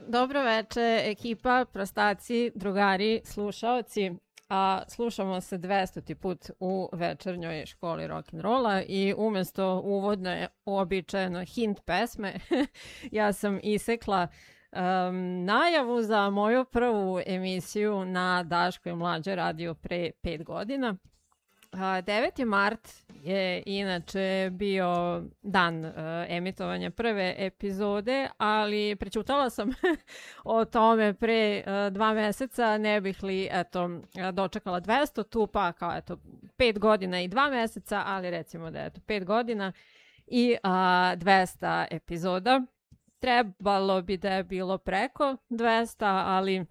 Dobro veče, ekipa, prostaci, drugari, slušaoci. Slušamo se 200. put u večernjoj školi rock'n'rolla i umesto uvodne uobičajeno hint pesme, ja sam isekla najavu za moju prvu emisiju na Daško i Mlađe radio pre 5 godina. 9. mart je inače bio dan emitovanja prve epizode, ali prećutala sam o tome pre 2 meseca, ne bih li dočekala 200 tu, pa kao 5 godina i 2 meseca, ali recimo da 5 godina i 200 epizoda. Trebalo bi da je bilo preko 200, ali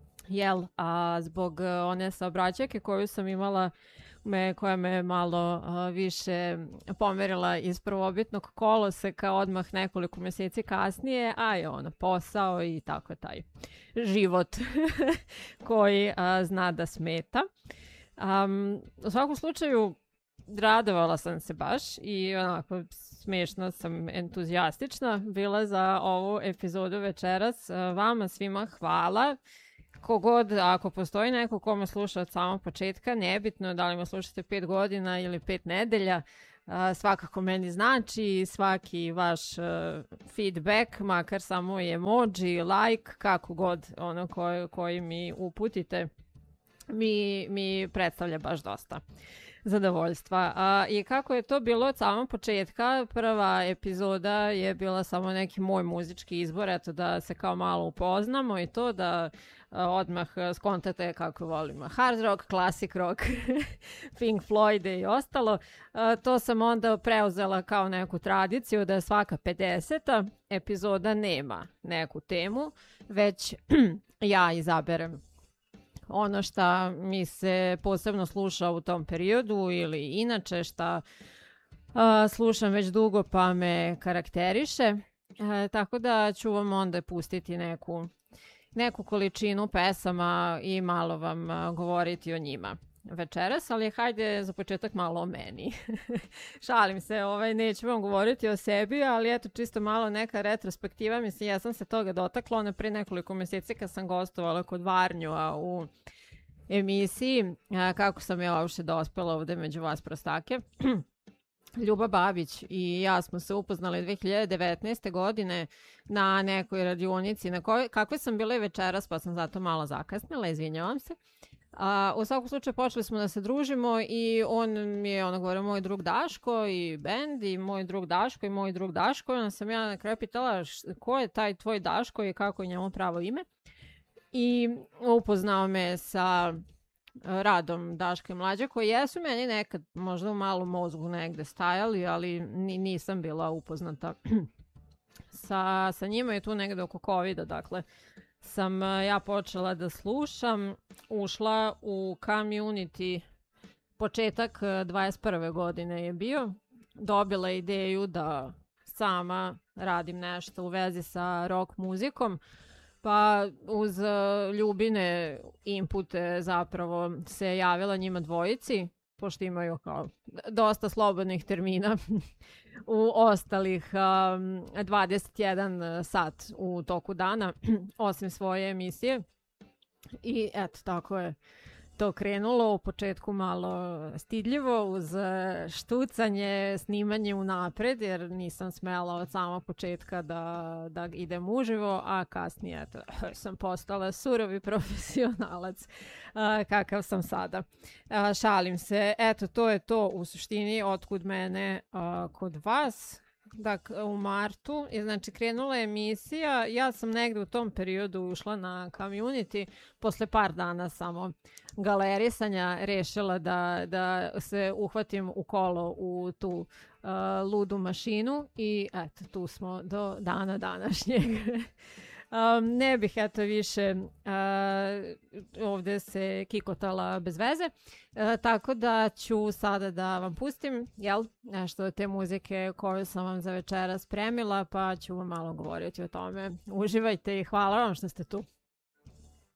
zbog one saobraćajke koju sam imala, koja me malo više pomerila iz prvobitnog koloseka odmah nekoliko meseci kasnije, posao i tako taj život koji zna da smeta. U svakom slučaju, radovala sam se baš i onako smiješno sam entuzijastična bila za ovu epizodu večeras. Vama svima hvala. Kogod, ako postoji neko ko me sluša od samog početka, nebitno da li me slušate 5 godina ili 5 nedelja, svakako meni znači svaki vaš feedback, makar samo emoji, like, kako god ono koji mi uputite, mi predstavlja baš dosta zadovoljstva. I kako je to bilo od samog početka, prva epizoda je bila samo neki moj muzički izbor, eto da se kao malo upoznamo i to da odmah skontate kako volimo hard rock, classic rock, Pink Floyd i ostalo. To sam onda preuzela kao neku tradiciju da svaka 50. epizoda nema neku temu, već ja izaberem ono što mi se posebno sluša u tom periodu ili inače što slušam već dugo pa me karakteriše. Tako da ću vam onda pustiti neku količinu pesama i malo vam govoriti o njima večeras, ali hajde za početak malo o meni. Šalim se, neću vam govoriti o sebi, ali eto čisto malo neka retrospektiva. Mislim, ja sam se toga dotakla ono pre nekoliko mjeseci kad sam gostovala kod Varnjua u emisiji kako sam ja uopšte dospela ovde među vas prostake. Ljuba Babić i ja smo se upoznali 2019. godine na nekoj radionici na kakve sam bila i večeras, pa sam zato malo zakasnila, izvinjavam se. U svakom slučaju počeli smo da se družimo i on mi je govorio moj drug Daško i bend i moj drug Daško i moj drug Daško. I onda sam ja na kraju pitala ko je taj tvoj Daško i kako je njemu pravo ime. I upoznao me sa radom Daška i Mlađe, koji jesu meni nekad možda u malom mozgu negde stajali, ali nisam bila upoznata sa njima i tu negde oko COVID-a, dakle, sam ja počela da slušam, ušla u community, početak 21. godine je bio, dobila ideju da sama radim nešto u vezi sa rock muzikom, pa uz Ljubine inpute zapravo se javila njima dvojici, pošto imaju kao dosta slobodnih termina u ostalih 21 sat u toku dana, osim svoje emisije. I eto, tako je to krenulo, u početku malo stidljivo uz štucanje, snimanje unapred, jer nisam smela od samog početka da idem uživo, a kasnije eto, sam postala surovi profesionalac kakav sam sada. Šalim se, eto to je to u suštini otkud mene kod vas. Dakle, u martu, znači krenula je emisija, ja sam negde u tom periodu ušla na community, posle par dana samo galerisanja rešila da se uhvatim u kolo u tu ludu mašinu i eto, tu smo do dana današnjeg. Ne bih eto više ovde se kikotala bez veze, tako da ću sada da vam pustim nešto te muzike koju sam vam za večera spremila, pa ću vam malo govoriti o tome. Uživajte i hvala vam što ste tu.